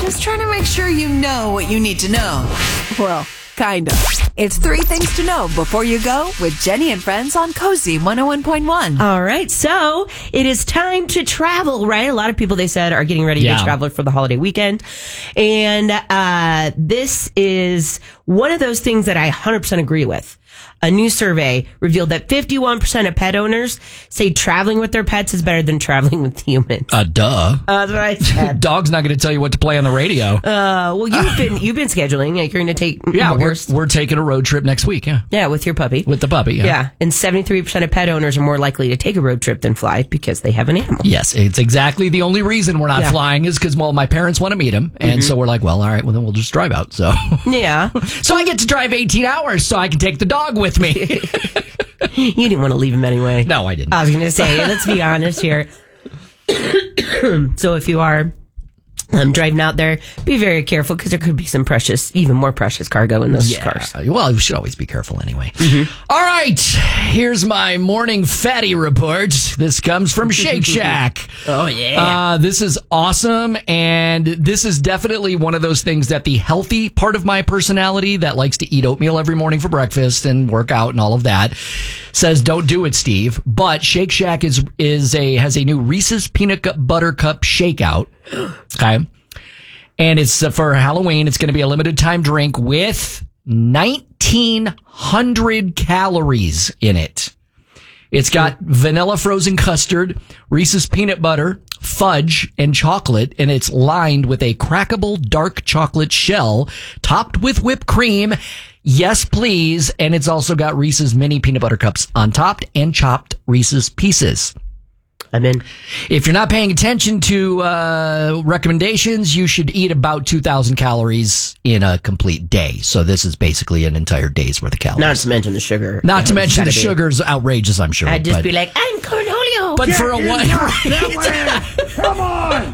Just trying to make sure you know what you need to know. Well, kind of. It's 3 things to know before you go with Jenny and Friends on Cozy 101.1. All right, so it is time to travel, right? A lot of people, they said, are getting ready to travel for the holiday weekend. And this is one of those things that I 100% agree with. A new survey revealed that 51% of pet owners say traveling with their pets is better than traveling with humans. Duh. That's what I said. Dog's not going to tell you what to play on the radio. Well, you've been scheduling. Like you're going to take. Yeah, we're taking a road trip next week. Yeah, with your puppy. With the puppy. Yeah, and 73% of pet owners are more likely to take a road trip than fly because they have an animal. Yes, it's exactly the only reason we're not flying is because my parents want to meet him, and so we're like, well, all right, well then we'll just drive out. So yeah, so I get to drive 18 hours, so I can take the dog with me. You didn't want to leave him anyway. No, I didn't. I was going to say, let's be honest here. So if you are driving out there, be very careful because there could be some even more precious cargo in those cars. Well, you should always be careful anyway. All right, here's my morning fatty report. This comes from Shake Shack. Oh, yeah. This is awesome, and this is definitely one of those things that the healthy part of my personality that likes to eat oatmeal every morning for breakfast and work out and all of that says don't do it, Steve. But Shake Shack has a new Reese's Peanut Butter Cup Shakeout. Okay. And it's for Halloween. It's going to be a limited time drink with 1,900 calories in it. It's got vanilla frozen custard, Reese's peanut butter, fudge, and chocolate, and it's lined with a crackable dark chocolate shell topped with whipped cream. Yes, please. And it's also got Reese's mini peanut butter cups on top and chopped Reese's pieces. I'm in. If you're not paying attention to recommendations, you should eat about 2,000 calories in a complete day. So this is basically an entire day's worth of calories. Not to mention the sugar. Not to mention the sugar's outrageous, I'm sure. I'd just be like, I'm Cornholio. But for a one... Come on!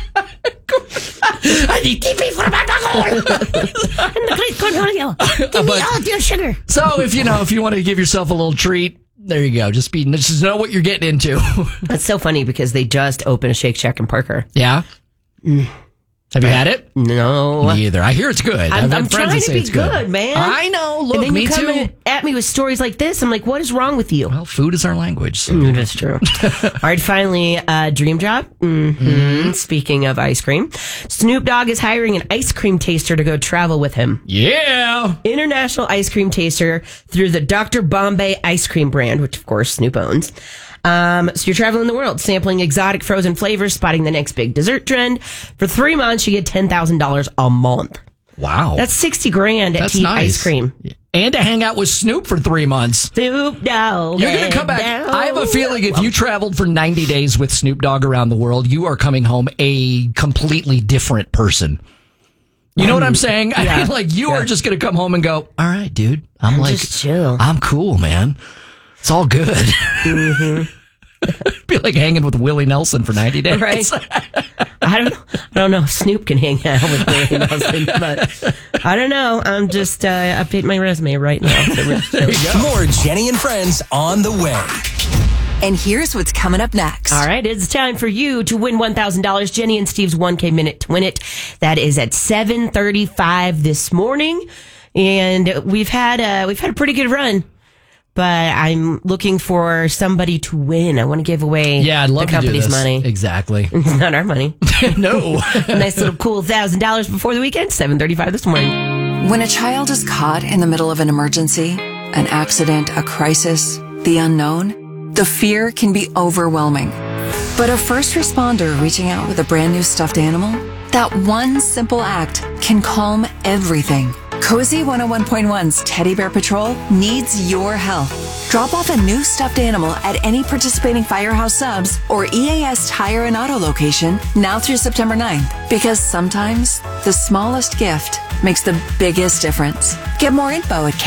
I need TP for my dog. I'm the great Cornholio. Give me all your sugar. So if you want to give yourself a little treat, there you go. Just know what you're getting into. That's so funny because they just opened a Shake Shack in Parker. Yeah? Have you had it? No. Me either. I hear it's good. I'm trying to be good, man. I know. Look, and then me you come too. At me with stories like this. I'm like, what is wrong with you? Well, food is our language. So. That's true. All right, finally, dream job. Speaking of ice cream, Snoop Dogg is hiring an ice cream taster to go travel with him. Yeah. International ice cream taster through the Dr. Bombay ice cream brand, which of course Snoop owns. So you're traveling the world, sampling exotic frozen flavors, spotting the next big dessert trend. For 3 months, you get $10,000 a month. Wow. That's $60,000 to eat ice cream. And to hang out with Snoop for 3 months. Snoop Dogg. You're going to come back. I have a feeling if you traveled for 90 days with Snoop Dogg around the world, you are coming home a completely different person. You know what I'm saying? Yeah. I mean, like, you are just going to come home and go, all right, dude. I'm like, just chill. I'm cool, man. It's all good. Be like hanging with Willie Nelson for 90 days. Right. I don't know if Snoop can hang out with Willie Nelson, but I don't know. I'm just updating my resume right now. There you go. More Jenny and Friends on the way. And here's what's coming up next. All right, it's time for you to win $1,000. Jenny and Steve's 1K minute to win it. That is at 7:35 this morning, and we've had a pretty good run. But I'm looking for somebody to win. I want to give away I'd love the company's to do this. money. Exactly. It's not our money. No. A nice little cool $1,000 before the weekend, 7:35 this morning. When a child is caught in the middle of an emergency, an accident, a crisis, the unknown, the fear can be overwhelming. But a first responder reaching out with a brand new stuffed animal, that one simple act can calm everything. Cozy 101.1's Teddy Bear Patrol needs your help. Drop off a new stuffed animal at any participating Firehouse Subs or EAS Tire and Auto location now through September 9th. Because sometimes the smallest gift makes the biggest difference. Get more info at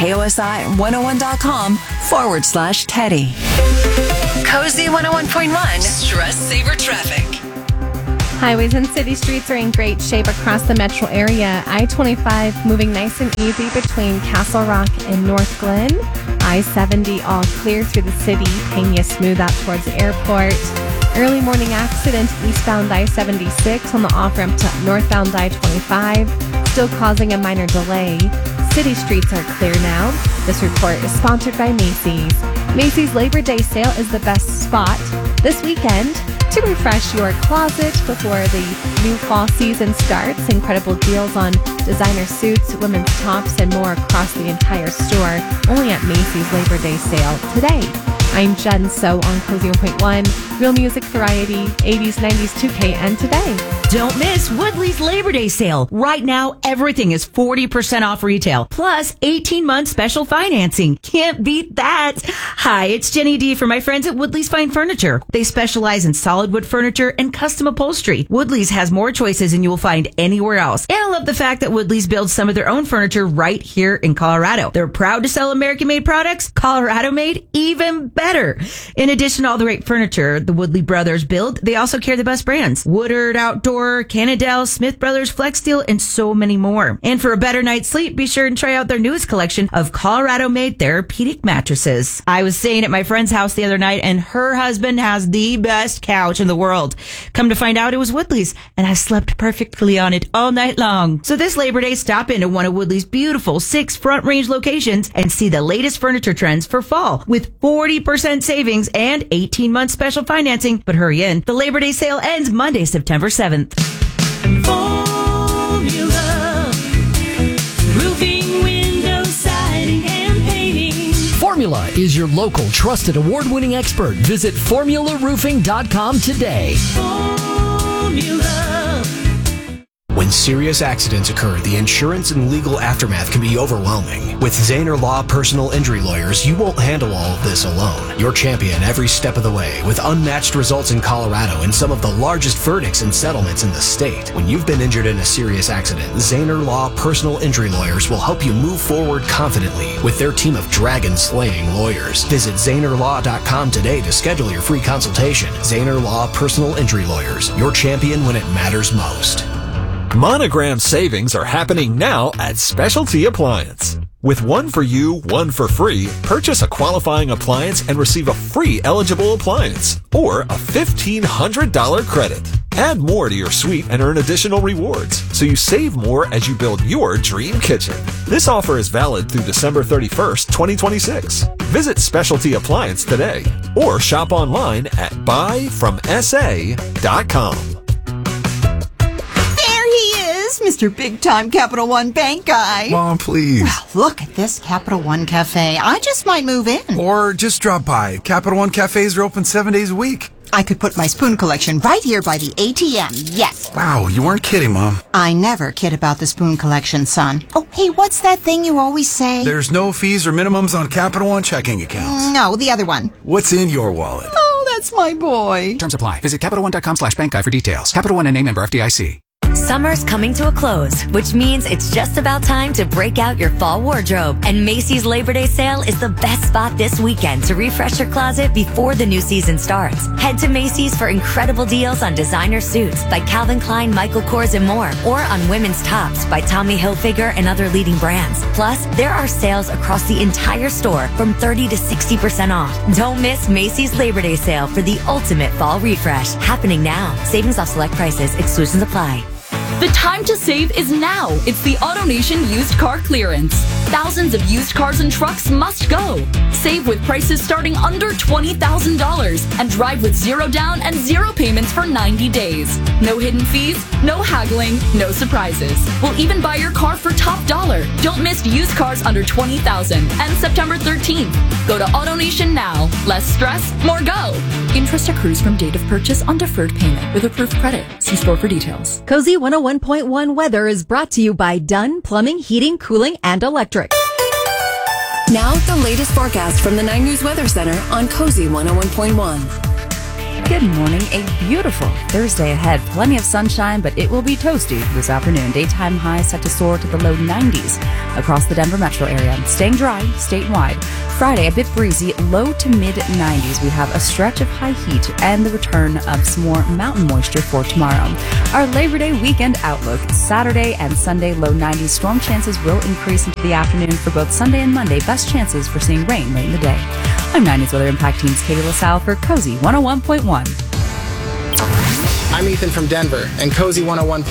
KOSI101.com/Teddy. Cozy 101.1 Stress Saver Traffic. Highways and city streets are in great shape across the metro area. I-25 moving nice and easy between Castle Rock and North Glen. I-70 all clear through the city. Pena smooth out towards the airport. Early morning accidents accident eastbound I-76 on the off-ramp to northbound I-25, still causing a minor delay. City streets are clear now. This report is sponsored by Macy's. Macy's Labor Day sale is the best spot this weekend to refresh your closet before the new fall season starts. Incredible deals on designer suits, women's tops, and more across the entire store. Only at Macy's Labor Day sale today. I'm Jen So on Cozy 1.1. Real music variety, 80s, 90s, 2K, and today. Don't miss Woodley's Labor Day sale. Right now, everything is 40% off retail, plus 18-month special financing. Can't beat that. Hi, it's Jenny D from my friends at Woodley's Fine Furniture. They specialize in solid wood furniture and custom upholstery. Woodley's has more choices than you will find anywhere else. And I love the fact that Woodley's builds some of their own furniture right here in Colorado. They're proud to sell American-made products, Colorado-made, even better. In addition to all the great furniture the Woodley brothers build, they also carry the best brands. Woodard Outdoor, Cannondale, Smith Brothers, Flex Steel, and so many more. And for a better night's sleep, be sure and try out their newest collection of Colorado-made therapeutic mattresses. I was staying at my friend's house the other night, and her husband has the best couch in the world. Come to find out, it was Woodley's, and I slept perfectly on it all night long. So this Labor Day, stop into one of Woodley's beautiful 6 Front Range locations and see the latest furniture trends for fall with 40% savings and 18-month special financing. But hurry in. The Labor Day sale ends Monday, September 7th. Formula, roofing, window, siding, and painting. Formula is your local trusted award-winning expert. Visit formularoofing.com today. Formula. When serious accidents occur, the insurance and legal aftermath can be overwhelming. With Zaner Law Personal Injury Lawyers, you won't handle all of this alone. Your champion every step of the way, with unmatched results in Colorado and some of the largest verdicts and settlements in the state. When you've been injured in a serious accident, Zaner Law Personal Injury Lawyers will help you move forward confidently with their team of dragon-slaying lawyers. Visit ZanerLaw.com today to schedule your free consultation. Zaner Law Personal Injury Lawyers, your champion when it matters most. Monogram savings are happening now at Specialty Appliance. With one for you, one for free, purchase a qualifying appliance and receive a free eligible appliance or a $1,500 credit. Add more to your suite and earn additional rewards, so you save more as you build your dream kitchen. This offer is valid through December 31st, 2026. Visit Specialty Appliance today or shop online at buyfromsa.com. Mr. Big Time Capital One Bank guy. Mom, please. Well, look at this Capital One Cafe. I just might move in. Or just drop by. Capital One Cafes are open 7 days a week. I could put my spoon collection right here by the ATM. Yes. Wow, you weren't kidding, Mom. I never kid about the spoon collection, son. Oh, hey, what's that thing you always say? There's no fees or minimums on Capital One checking accounts. No, the other one. What's in your wallet? Oh, that's my boy. Terms apply. Visit CapitalOne.com/bankguide for details. Capital One and name member FDIC. Summer's coming to a close, which means it's just about time to break out your fall wardrobe. And Macy's Labor Day sale is the best spot this weekend to refresh your closet before the new season starts. Head to Macy's for incredible deals on designer suits by Calvin Klein, Michael Kors, and more, or on women's tops by Tommy Hilfiger and other leading brands. Plus, there are sales across the entire store from 30 to 60% off. Don't miss Macy's Labor Day sale for the ultimate fall refresh. Happening now. Savings off select prices. Exclusions apply. The time to save is now. It's the AutoNation used car clearance. Thousands of used cars and trucks must go. Save with prices starting under $20,000 and drive with 0 down and 0 payments for 90 days. No hidden fees, no haggling, no surprises. We'll even buy your car for top dollar. Don't miss used cars under $20,000 and September 13th. Go to AutoNation now. Less stress, more go. Interest accrues from date of purchase on deferred payment with approved credit. See store for details. Cozy 101.1 weather is brought to you by Dunn Plumbing, Heating, Cooling, and Electric. Now, the latest forecast from the 9 News Weather Center on Cozy 101.1. Good morning. A beautiful Thursday ahead. Plenty of sunshine, but it will be toasty this afternoon. Daytime highs set to soar to the low 90s across the Denver metro area. Staying dry statewide. Friday, a bit breezy, low to mid 90s. We have a stretch of high heat and the return of some more mountain moisture for tomorrow. Our Labor Day weekend outlook. Saturday and Sunday, low 90s. Storm chances will increase into the afternoon for both Sunday and Monday. Best chances for seeing rain late in the day. I'm 9 News Weather Impact Team's Katie LaSalle for Cozy 101.1. I'm Ethan from Denver, and Cozy 101.